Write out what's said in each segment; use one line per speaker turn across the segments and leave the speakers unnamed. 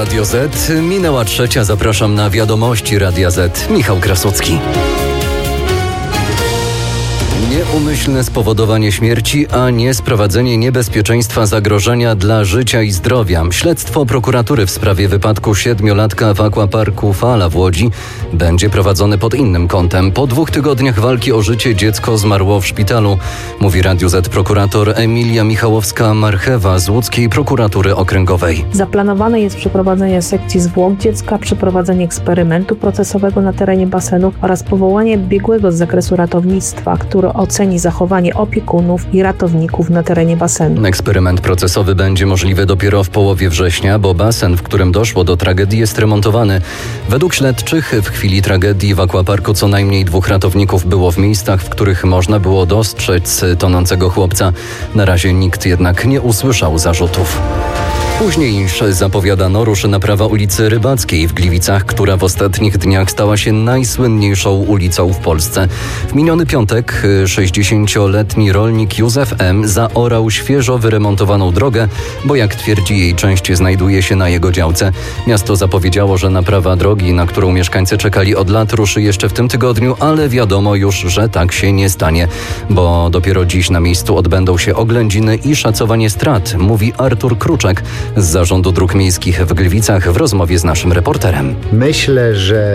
Radio Z. Minęła 3. Zapraszam na wiadomości Radia Z. Michał Krasucki. Nieumyślne spowodowanie śmierci, a nie sprowadzenie niebezpieczeństwa zagrożenia dla życia i zdrowia. Śledztwo prokuratury w sprawie wypadku 7-latka w aquaparku Fala w Łodzi będzie prowadzone pod innym kątem. Po 2 tygodniach walki o życie dziecko zmarło w szpitalu, mówi Radiu Z prokurator Emilia Michałowska-Marchewa z łódzkiej prokuratury okręgowej.
Zaplanowane jest przeprowadzenie sekcji zwłok dziecka, przeprowadzenie eksperymentu procesowego na terenie basenu oraz powołanie biegłego z zakresu ratownictwa, który oceni zachowanie opiekunów i ratowników na terenie basenu. Eksperyment
procesowy będzie możliwy dopiero w połowie września, bo basen, w którym doszło do tragedii, jest remontowany. Według śledczych w chwili tragedii w aquaparku co najmniej 2 ratowników było w miejscach, w których można było dostrzec tonącego chłopca. Na razie nikt jednak nie usłyszał zarzutów. Później niż zapowiadano ruszy naprawa ulicy Rybackiej w Gliwicach, która w ostatnich dniach stała się najsłynniejszą ulicą w Polsce. W miniony piątek 60-letni rolnik Józef M. zaorał świeżo wyremontowaną drogę, bo jak twierdzi, jej część znajduje się na jego działce. Miasto zapowiedziało, że naprawa drogi, na którą mieszkańcy czekali od lat, ruszy jeszcze w tym tygodniu, ale wiadomo już, że tak się nie stanie, bo dopiero dziś na miejscu odbędą się oględziny i szacowanie strat, mówi Artur Kruczek z Zarządu Dróg Miejskich w Gliwicach w rozmowie z naszym reporterem.
Myślę,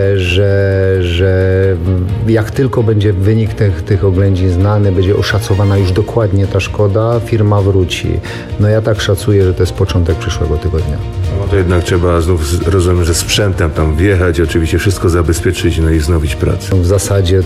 że jak tylko będzie wynik tych oględzin znany, będzie oszacowana już dokładnie ta szkoda, firma wróci. No ja tak szacuję, że to jest początek przyszłego tygodnia.
No to jednak trzeba znów, rozumiem, że sprzętem tam wjechać, oczywiście wszystko zabezpieczyć, no i wznowić pracę.
W zasadzie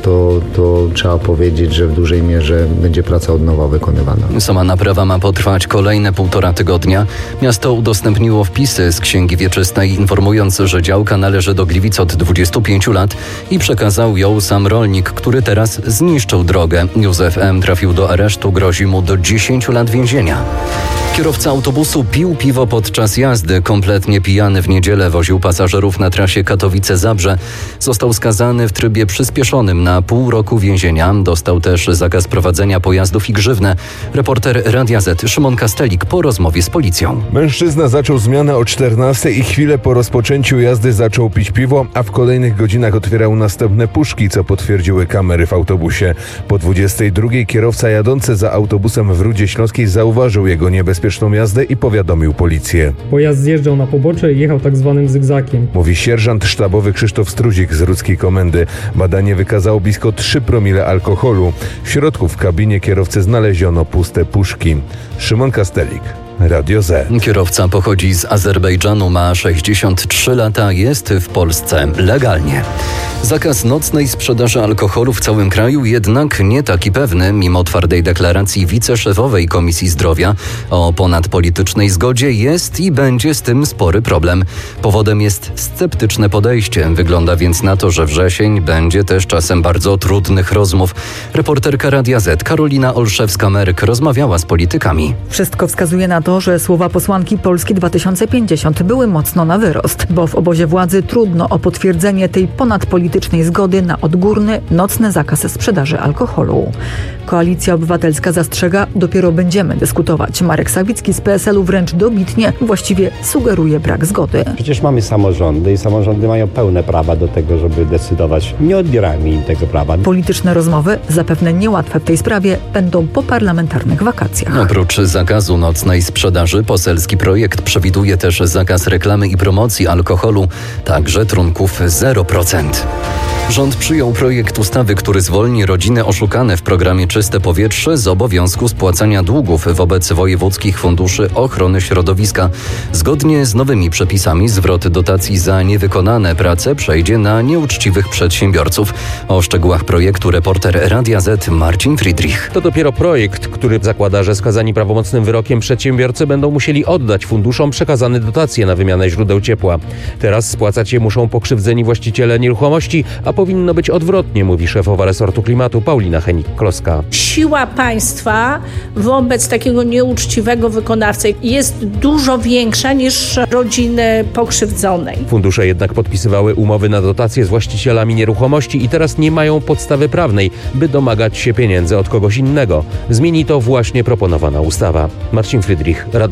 to trzeba powiedzieć, że w dużej mierze będzie praca od nowa wykonywana.
Sama naprawa ma potrwać kolejne 1,5 tygodnia. Miasto udostępniło wpisy z Księgi Wieczystej, informując, że działka należy do Gliwic od 25 lat i przekazał ją sam rolnik, który teraz zniszczył drogę. Józef M. trafił do aresztu, grozi mu do 10 lat więzienia. Kierowca autobusu pił piwo podczas jazdy. Kompletnie pijany w niedzielę woził pasażerów na trasie Katowice-Zabrze. Został skazany w trybie przyspieszonym na 0,5 roku więzienia. Dostał też zakaz prowadzenia pojazdów i grzywnę. Reporter Radia Z Szymon Kastelik po rozmowie z policją.
Mężczyzna zaczął zmianę o 14:00 i chwilę po rozpoczęciu jazdy zaczął pić piwo, a w kolejnych godzinach otwierał następne puszki, co potwierdziły kamery w autobusie. Po 22:00 kierowca jadący za autobusem w Rudzie Śląskiej zauważył jego niebezpieczną jazdę i powiadomił policję.
Pojazd zjeżdżał na pobocze i jechał tak zwanym zygzakiem.
Mówi sierżant sztabowy Krzysztof Struzik z Rudzkiej Komendy. Badanie wykazało blisko 3 promile alkoholu. W środku w kabinie kierowcy znaleziono puste puszki. Szymon Kastelik. Radio Z.
Kierowca pochodzi z Azerbejdżanu, ma 63 lata, jest w Polsce legalnie. Zakaz nocnej sprzedaży alkoholu w całym kraju jednak nie taki pewny, mimo twardej deklaracji wiceszefowej Komisji Zdrowia o ponadpolitycznej zgodzie jest i będzie z tym spory problem. Powodem jest sceptyczne podejście. Wygląda więc na to, że wrzesień będzie też czasem bardzo trudnych rozmów. Reporterka Radia Z Karolina Olszewska-Merk rozmawiała z politykami.
Wszystko wskazuje na to, że słowa posłanki Polski 2050 były mocno na wyrost, bo w obozie władzy trudno o potwierdzenie tej ponadpolitycznej zgody na odgórny, nocny zakaz sprzedaży alkoholu. Koalicja Obywatelska zastrzega, dopiero będziemy dyskutować. Marek Sawicki z PSL-u wręcz dobitnie, właściwie sugeruje brak zgody.
Przecież mamy samorządy i samorządy mają pełne prawa do tego, żeby decydować. Nie odbierajmy im tego prawa.
Polityczne rozmowy, zapewne niełatwe w tej sprawie, będą po parlamentarnych wakacjach.
Oprócz zakazu nocnej sprzedaży, poselski projekt przewiduje też zakaz reklamy i promocji alkoholu, także trunków 0%. Rząd przyjął projekt ustawy, który zwolni rodziny oszukane w programie Czyste Powietrze z obowiązku spłacania długów wobec wojewódzkich funduszy ochrony środowiska. Zgodnie z nowymi przepisami zwrot dotacji za niewykonane prace przejdzie na nieuczciwych przedsiębiorców. O szczegółach projektu reporter Radia Z Marcin Friedrich.
To dopiero projekt, który zakłada, że skazani prawomocnym wyrokiem przedsiębiorcy będą musieli oddać funduszom przekazane dotacje na wymianę źródeł ciepła. Teraz spłacać je muszą pokrzywdzeni właściciele nieruchomości, a powinno być odwrotnie, mówi szefowa resortu klimatu Paulina Henik-Kloska.
Siła państwa wobec takiego nieuczciwego wykonawcy jest dużo większa niż rodziny pokrzywdzonej.
Fundusze jednak podpisywały umowy na dotacje z właścicielami nieruchomości i teraz nie mają podstawy prawnej, by domagać się pieniędzy od kogoś innego. Zmieni to właśnie proponowana ustawa. Marcin Friedrich, Radio